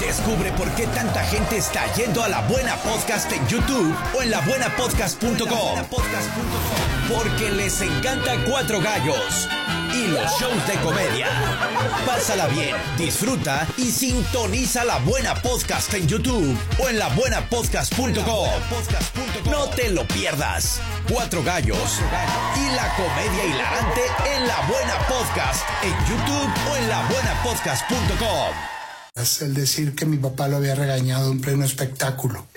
Descubre por qué tanta gente está yendo a La Buena Podcast en YouTube o en labuenapodcast.com. Porque les encanta Cuatro Gallos y los shows de comedia. Pásala bien, disfruta y sintoniza La Buena Podcast en YouTube o en labuenapodcast.com. No te lo pierdas. Cuatro Gallos y la comedia hilarante en La Buena Podcast en YouTube o en labuenapodcast.com. Es el decir que mi papá lo había regañado en pleno espectáculo.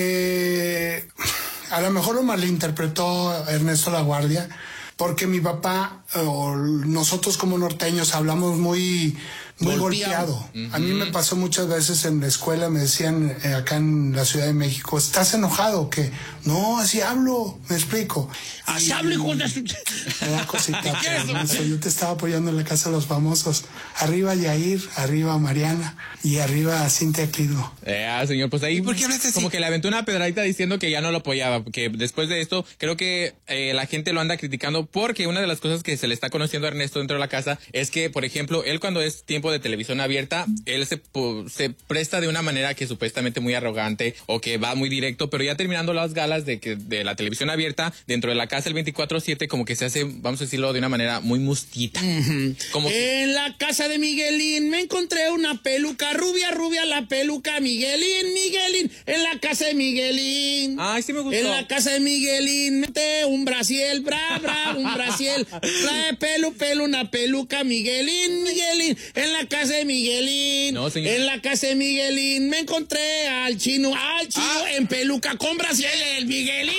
A lo mejor lo malinterpretó Ernesto Laguardia, porque mi papá, o nosotros como norteños, hablamos muy golpeado. A mí me pasó muchas veces en la escuela, me decían acá en la Ciudad de México, ¿estás enojado o qué? No, así hablo, me explico. Así hablo, hijo de su... Me da cosita, pero yo te estaba apoyando en la Casa de los Famosos. Arriba Yair, arriba Mariana y arriba Cintia Clido. Señor, pues ahí ¿Por qué hablaste así? como que le aventó una pedradita diciendo que ya no lo apoyaba, que después de esto creo que la gente lo anda criticando porque una de las cosas que se le está conociendo a Ernesto dentro de la casa es que, por ejemplo, él cuando es tiempo de televisión abierta, él se presta de una manera que supuestamente muy arrogante o que va muy directo, pero ya terminando las galas de la televisión abierta, dentro de la casa el 24/7 como que se hace, vamos a decirlo de una manera muy mustita. Como que... En la casa de Miguelín me encontré una peluca rubia, la peluca Miguelín, en la casa de Miguelín. Ay, sí me gustó. En la casa de Miguelín mete un brasiel, un brasiel, trae pelo, una peluca Miguelín, en la casa de Miguelín. No, señor. En la casa de Miguelín me encontré al chino en peluca con brasiel, el Miguelín.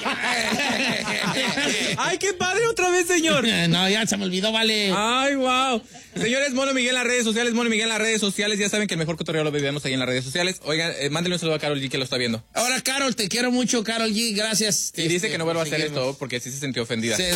Ay, qué padre otra vez, señor. No, ya se me olvidó, vale. Ay, wow. Señores, Mono Miguel en las redes sociales, Mono Miguel en las redes sociales. Ya saben que el mejor cotorreo lo vivimos ahí en las redes sociales. Oigan, mándenle un saludo a Karol G que lo está viendo. Ahora, Carol, te quiero mucho, Karol G, gracias. Y dice que no vuelva a hacer esto porque sí se sintió ofendida.